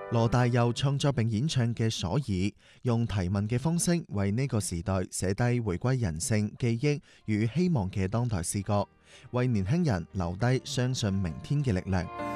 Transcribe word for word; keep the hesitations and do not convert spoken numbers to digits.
羅大佑創作並演唱嘅《所以》，用提問嘅方式為呢個時代寫低回歸人性、記憶與希望嘅當代詩歌，為年輕人留低相信明天嘅力量。